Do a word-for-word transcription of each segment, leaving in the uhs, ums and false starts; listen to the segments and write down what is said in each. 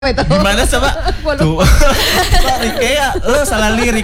Itu. Gimana coba? Tuh. Sorry, kayak lo salah lirik.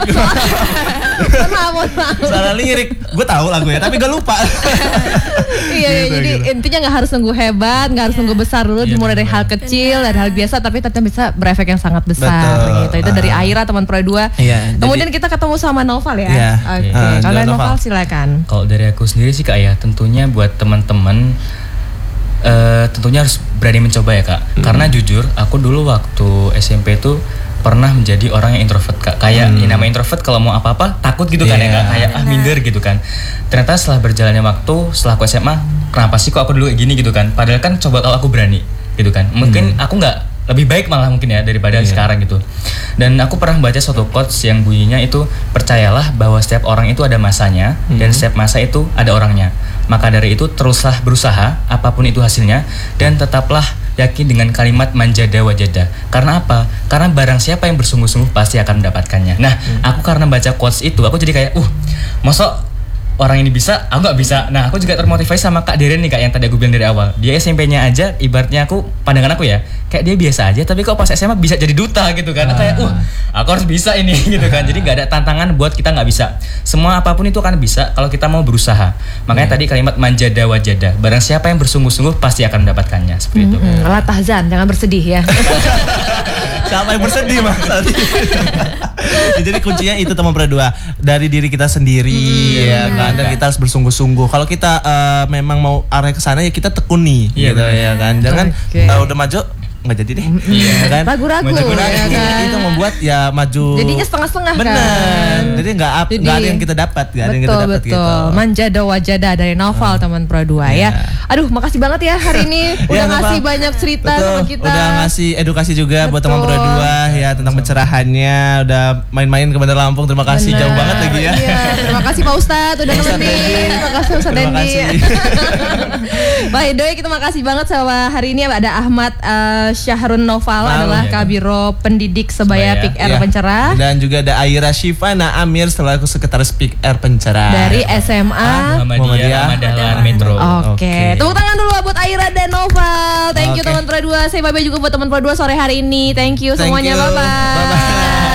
Maaf, maaf. Salah lirik. Gue tahu lagunya tapi gue lupa. Iya, gitu, jadi gitu. Intinya nggak harus nunggu hebat, nggak harus yeah. nunggu besar dulu, yeah, dimulai dari hal kecil, dari hal biasa, tapi tetap bisa berefek yang sangat besar. Betul. Gitu. Itu dari Aira, teman Pro dua. Yeah, kemudian jadi, kita ketemu sama Noval ya. Yeah, Oke. Okay. Uh, Kalau Noval silakan. Kalau dari aku sendiri sih Kak ya, tentunya buat teman-teman Uh, tentunya harus berani mencoba ya Kak. Hmm. Karena jujur aku dulu waktu S M P tuh pernah menjadi orang yang introvert Kak. Kayak hmm. yang namanya introvert kalau mau apa-apa takut gitu yeah. kan ya Kak. Kayak ah minder gitu kan. Ternyata setelah berjalannya waktu, setelah aku S M A, kenapa sih kok aku dulu kayak gini gitu kan. Padahal kan coba kalau aku berani gitu kan. Mungkin hmm. aku gak lebih baik malah mungkin ya daripada yeah. sekarang gitu. Dan aku pernah baca suatu quotes yang bunyinya itu, percayalah bahwa setiap orang itu ada masanya hmm. dan setiap masa itu ada orangnya. Maka dari itu teruslah berusaha apapun itu hasilnya dan tetaplah yakin dengan kalimat manjada wajada. Karena apa? Karena barang siapa yang bersungguh-sungguh pasti akan mendapatkannya. Nah, hmm. aku karena baca quotes itu aku jadi kayak, uh, masa orang ini bisa, aku gak bisa. Nah, aku juga termotivasi sama Kak Deren nih Kak, yang tadi aku bilang dari awal. Dia S M P-nya aja, ibaratnya aku, pandangan aku ya, kayak dia biasa aja, tapi kok pas S M A bisa jadi duta gitu kan. Ah. Kayak, uh, aku harus bisa ini gitu kan. Jadi gak ada tantangan buat kita gak bisa. Semua apapun itu akan bisa kalau kita mau berusaha. Makanya yeah. tadi kalimat manjada wajada. Barang siapa yang bersungguh-sungguh pasti akan mendapatkannya. Seperti mm-hmm. itu. La tahzan, jangan bersedih ya. Siapa yang bersedih Mas? Jadi kuncinya itu teman Pro dua, dari diri kita sendiri hmm, ya kan, dan kita harus bersungguh-sungguh. Kalau kita uh, memang mau arah ke sana ya kita tekuni yeah, gitu ya kan. Jangan okay. uh, udah maju nggak jadi deh, iya kan? Ragu-ragu, ya kan? Itu membuat ya maju. Jadinya setengah-setengah kan. Benar. Jadi nggak up, nggak ada yang kita dapat, nggak ada yang kita dapat gitu. Betul. Manjada wajada dari Noval hmm. teman Pro dua ya. ya. Aduh, makasih banget ya hari ini udah ya, ngasih apa? banyak cerita betul. sama kita. Udah ngasih edukasi juga betul. buat teman Pro dua ya tentang pencerahannya. Udah main-main ke Bandar Lampung. Terima kasih. Bener. Jauh banget lagi ya. Iya. Terima kasih Pak Ustadz udah nemenin. Terima kasih Ustadz Dendi. By the way, kita makasih banget sama hari ini ada Ahmad uh, Syahrun Noval. Malu, adalah ya, Kabiro Pendidik Sebaya Peak Air ya. Pencerah. Dan juga ada Aira Shifana Amir selaku Sekretaris Peak Air Pencerah dari S M A Muhammadiyah Dahlan Metro. Oke, okay. okay. Tepuk tangan dulu buat Aira dan Noval. Thank okay. you teman Pro dua. Saya bye-bye juga buat teman Pro dua sore hari ini. Thank you Thank semuanya. You. Bye-bye. Bye-bye.